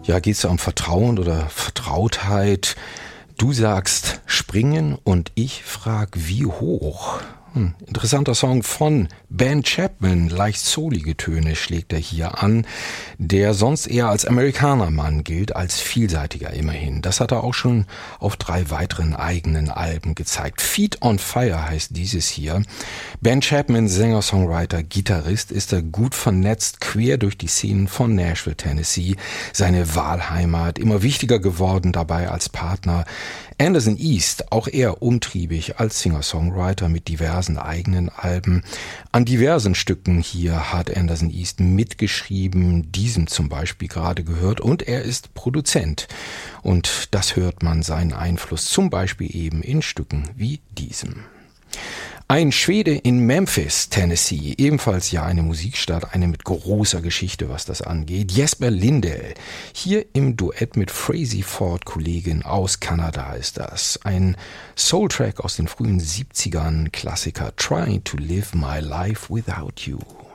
Ja, geht's um Vertrauen oder Vertrautheit? Du sagst springen und ich frag wie hoch. Interessanter Song von Ben Chapman, leicht soulige Töne schlägt er hier an, der sonst eher als Amerikanermann gilt, als vielseitiger immerhin. Das hat er auch schon auf 3 weiteren eigenen Alben gezeigt. Feet on Fire heißt dieses hier. Ben Chapman, Sänger, Songwriter, Gitarrist, ist er gut vernetzt, quer durch die Szenen von Nashville, Tennessee, seine Wahlheimat, immer wichtiger geworden dabei als Partner. Anderson East, auch er umtriebig als Singer-Songwriter mit diversen eigenen Alben. An diversen Stücken hier hat Anderson East mitgeschrieben, diesem zum Beispiel gerade gehört, und er ist Produzent. Und das hört man seinen Einfluss zum Beispiel eben in Stücken wie diesem. Ein Schwede in Memphis, Tennessee, ebenfalls ja eine Musikstadt, eine mit großer Geschichte, was das angeht. Jesper Lindell, hier im Duett mit Frazey Ford, Kollegin aus Kanada ist das. Ein Soultrack aus den frühen 70ern, Klassiker Trying to Live My Life Without You.